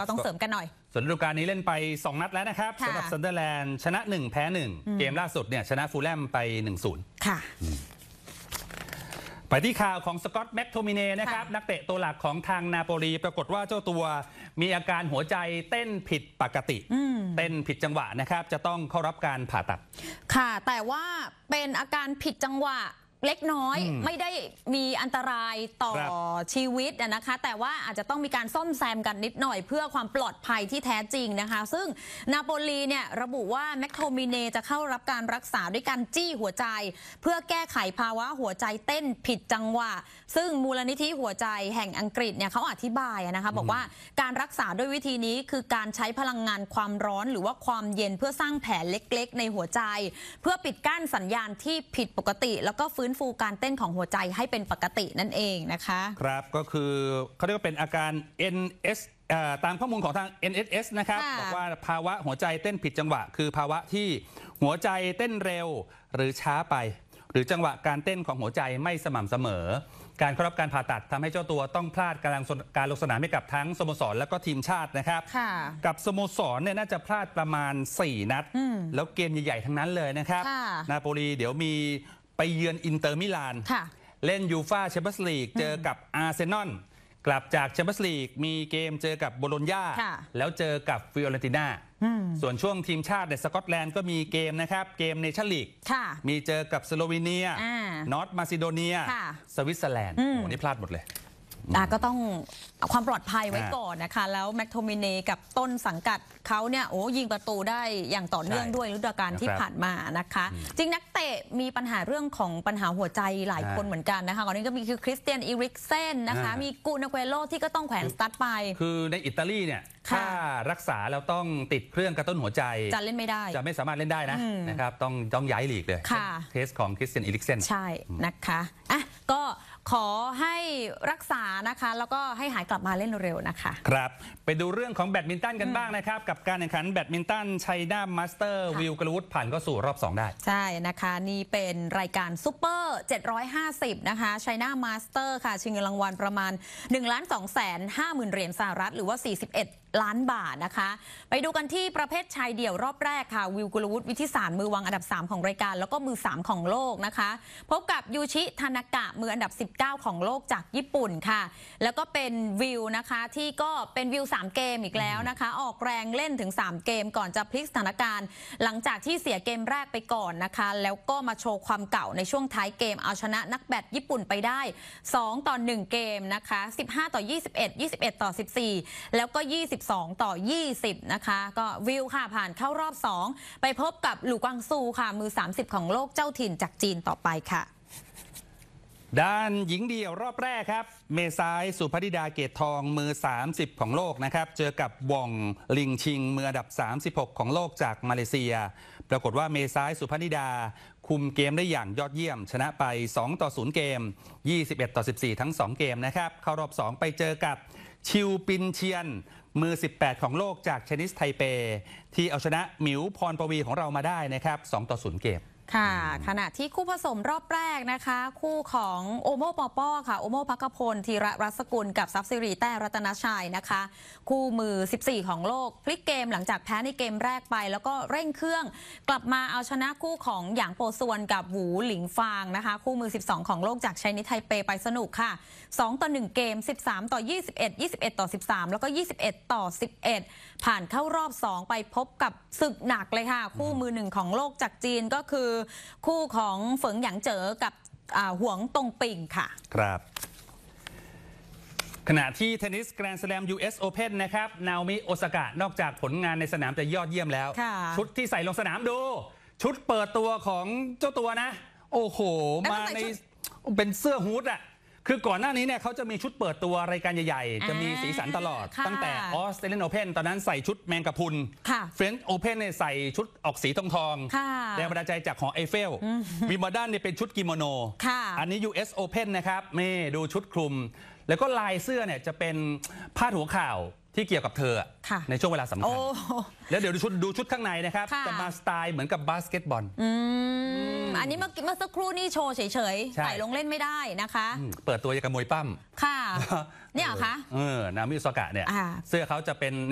ก็ต้องเสริมกันหน่อยส่วนฤดูกาลนี้เล่นไป2นัดแล้วนะครับสำหรับซันเดอร์แลนด์ชนะ1แพ้1เกมล่าสุดเนี่ยชนะฟูลแลมไป 1-0 ค่ะไปที่ข่าวของสกอตต์แม็กโทมิเน่นะครับนักเตะตัวหลักของทางนาโปลีปรากฏว่าเจ้าตัวมีอาการหัวใจเต้นผิดปกติเต้นผิดจังหวะนะครับจะต้องเข้ารับการผ่าตัดค่ะแต่ว่าเป็นอาการผิดจังหวะเล็กน้อยไม่ได้มีอันตรายต่อชีวิตนะคะแต่ว่าอาจจะต้องมีการซ่อมแซมกันนิดหน่อยเพื่อความปลอดภัยที่แท้จริงนะคะซึ่งนาโปลีเนี่ยระบุว่าแมคโทมิเน่จะเข้ารับการรักษาด้วยการจี้หัวใจเพื่อแก้ไขภาวะหัวใจเต้นผิดจังหวะซึ่งมูลนิธิหัวใจแห่งอังกฤษเนี่ยเขาอธิบายนะคะบอกว่าการรักษาด้วยวิธีนี้คือการใช้พลังงานความร้อนหรือว่าความเย็นเพื่อสร้างแผลเล็กๆในหัวใจเพื่อปิดกั้นสัญญาณที่ผิดปกติแล้วก็ฟื้นฟูการเต้นของหัวใจให้เป็นปกตินั่นเองนะคะครับก็คือเขาเรียกว่าเป็นอาการ NS ตามข้อมูลของทาง NSS นะครับบอกว่าภาวะหัวใจเต้นผิดจังหวะคือภาวะที่หัวใจเต้นเร็วหรือช้าไปหรือจังหวะการเต้นของหัวใจไม่สม่ำเสมอการเข้ารับการผ่าตัดทำให้เจ้าตัวต้องพลาดการลงสนามให้กับทั้งสโมสรและก็ทีมชาตินะครับกับสโมสรเนี่ยน่าจะพลาดประมาณ4นัดแล้วเกมใหญ่ๆทั้งนั้นเลยนะครับนาโปลีเดี๋ยวมีไปเยือนอินเตอร์มิลานเล่นยูฟ่าแชมเปี้ยนส์ลีกเจอกับอาร์เซนอลกลับจากแชมเปี้ยนส์ลีกมีเกมเจอกับโบโลญญาแล้วเจอกับฟิโอเรนติน่าส่วนช่วงทีมชาติในสกอตแลนด์ก็มีเกมนะครับเกมเนชั่นลีกมีเจอกับสโลวีเนียนอร์ทมาซิโดเนียสวิตเซอร์แลนด์วันนี้พลาดหมดเลยก็ต้องความปลอดภัยไว้ก่อนนะคะแล้วแมคโทมิเน่กับต้นสังกัดเขาเนี่ยยิงประตูได้อย่างต่อเนื่องด้วยฤดูกาลที่ผ่านมานะคะจริงนักเตะมีปัญหาเรื่องของปัญหาหัวใจหลายคนเหมือนกันนะคะก่อนนี้ก็มีคือคริสเตียนอีริกเซนนะคะมีกูนาเกโรที่ก็ต้องแขวนสตั๊ดไปคือในอิตาลีเนี่ยถ้ารักษาแล้วต้องติดเครื่องกระตุ้นหัวใจจะเล่นไม่ได้จะไม่สามารถเล่นได้นะครับต้องย้ายลีกเลยเคสของคริสเตียนอีริกเซนใช่นะคะก็ขอให้รักษานะคะแล้วก็ให้หายกลับมาเล่นเร็วนะคะครับไปดูเรื่องของแบดมินตันกันบ้างนะครับกับการแข่งขันแบดมินตันไชน่ามาสเตอร์วิวกลวุฒิผ่านเข้าสู่รอบ2ได้ใช่นะคะนี่เป็นรายการซุปเปอร์750นะคะไชน่ามาสเตอร์ค่ะชิงเงินรางวัลประมาณ1,250,000 เหรียญสหรัฐหรือว่า41 ล้านบาทนะคะไปดูกันที่ประเภทชายเดี่ยวรอบแรกค่ะวิวกุลวุฒิวิทิสารมือวางอันดับ3ของรายการแล้วก็มือ3ของโลกนะคะพบกับยูชิทานากะมืออันดับ19ของโลกจากญี่ปุ่นค่ะแล้วก็เป็นวิวนะคะที่ก็เป็นวิว3เกมอีกแล้วนะคะออกแรงเล่นถึง3เกมก่อนจะพลิกสถานการณ์หลังจากที่เสียเกมแรกไปก่อนนะคะแล้วก็มาโชว์ความเก่าในช่วงท้ายเกมเอาชนะนักแบดญี่ปุ่นไปได้2-1เกมนะคะ15-21 21-14แล้วก็22-20นะคะก็วิวค่ะผ่านเข้ารอบ2ไปพบกับหลู่กวางซูค่ะมือ30ของโลกเจ้าถิ่นจากจีนต่อไปค่ะด้านหญิงเดี่ยวรอบแรกครับเมษายสุภธิดาเกตทองมือ30ของโลกนะครับเจอกับว่องลิงชิงมืออันดับ36ของโลกจากมาเลเซียปรากฏว่าเมษายสุภธิดาคุมเกมได้อย่างยอดเยี่ยมชนะไป2-0เกม21-14ทั้ง2เกมนะครับเข้ารอบ2ไปเจอกับชิวปินเชียนมือ18ของโลกจากเชนิสไทเปที่เอาชนะหมิวพรปวีของเรามาได้นะครับ2-0เกมค่ะขณะที่คู่ผสมรอบแรกนะคะคู่ของโอโมปอปอค่ะโอโมภักพลธีระรัศกุลกับทรัพย์สิริแต้รัตนชัยนะคะคู่มือ14ของโลกพลิกเกมหลังจากแพ้ในเกมแรกไปแล้วก็เร่งเครื่องกลับมาเอาชนะคู่ของหยางโปซวนกับหวูหลิงฟางนะคะคู่มือ12ของโลกจากไชนีสไทเปไปสนุกค่ะ2-1เกม13-21 21-13แล้วก็21-11ผ่านเข้ารอบ2ไปพบกับศึกหนักเลยค่ะคู่มือ1ของโลกจากจีนก็คือคู่ของเฟิงหยางเจ๋อกับหวงตงปิงค่ะครับขณะที่เทนนิสแกรนด์สแลม US Open นะครับนาโอมิโอซากะนอกจากผลงานในสนามจะยอดเยี่ยมแล้วชุดที่ใส่ลงสนามดูชุดเปิดตัวของเจ้าตัวนะโอ้โหมาในเป็นเสื้อฮู้ดอะคือก่อนหน้านี้เนี่ยเขาจะมีชุดเปิดตัวรายการใหญ่ๆจะมีสีสันตลอดตั้งแต่ออสเตรเลียนโอเพ่นตอนนั้นใส่ชุดแมงกะพรุนเฟรนช์โอเพ่นเนี่ยใส่ชุดออกสีทองแรงบันดาลใจจากหอไอเฟลวิมเบิลดันเนี่ยเป็นชุดกิโมโนอันนี้ US Open นะครับนี่ดูชุดคลุมแล้วก็ลายเสื้อเนี่ยจะเป็นพาดหัวข่าวที่เกี่ยวกับเธอในช่วงเวลาสำคัญแล้วเดี๋ยวดูชุดข้างในนะครับจะมาสไตล์เหมือนกับบาสเกตบอลอันนี้เมื่อสักครู่นี่โชว์เฉยๆใส่ลงเล่นไม่ได้นะคะเปิดตัวยังกับมวยปั้มค่ะเนี่ยเหรอคะนาโอมิโอซากะเนี่ยเสื้อเขาจะเป็น